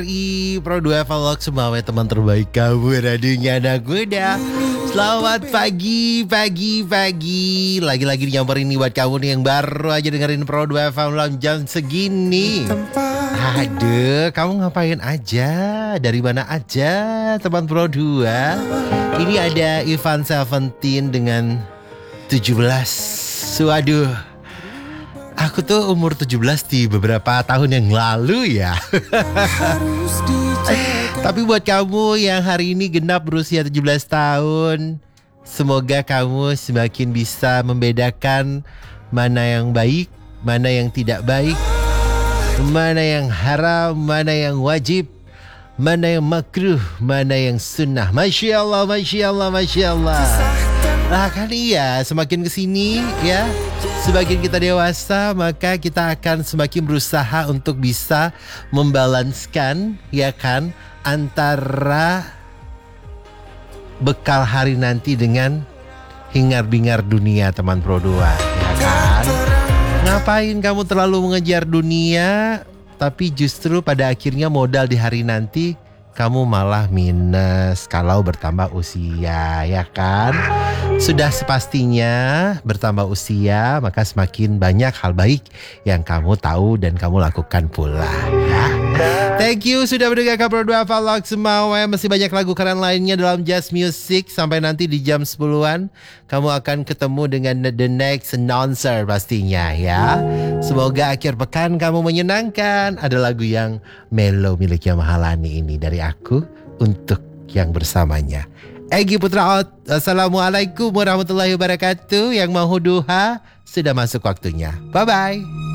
Pro 2 Vlog semua teman terbaik kamu radionya anak muda. Selamat pagi. Lagi-lagi nyamperin nih buat kamu nih yang baru aja dengerin Pro 2 Vlog jam segini. Aduh, kamu ngapain aja? Dari mana aja teman Pro 2? Ini ada Ivan Seventeen dengan 17. Waduh, aku tuh umur 17 di beberapa tahun yang lalu ya. Tapi buat kamu yang hari ini genap berusia 17 tahun, semoga kamu semakin bisa membedakan mana yang baik, mana yang tidak baik, mana yang haram, mana yang wajib, mana yang makruh, mana yang sunnah. Masya Allah, Masya Allah, Masya Allah. Nah kan iya, semakin kesini ya, semakin kita dewasa, maka kita akan semakin berusaha untuk bisa membalanskan ya kan, antara bekal hari nanti dengan hingar-bingar dunia teman Pro 2 ya kan. Ngapain kamu terlalu mengejar dunia, tapi justru pada akhirnya modal di hari nanti kamu malah minus kalau bertambah usia ya kan. Sudah sepastinya bertambah usia maka semakin banyak hal baik yang kamu tahu dan kamu lakukan pula ya. Thank you sudah mendengarkan Pro 2 Vlog semua. Masih banyak lagu keren lainnya dalam Just Music. Sampai nanti di jam 10-an kamu akan ketemu dengan The Next Announcer pastinya ya. Semoga akhir pekan kamu menyenangkan. Ada lagu yang mellow miliknya Mahalani ini dari aku untuk yang bersamanya. Egy Putra out. Assalamualaikum warahmatullahi wabarakatuh. Yang mau duha sudah masuk waktunya. Bye bye.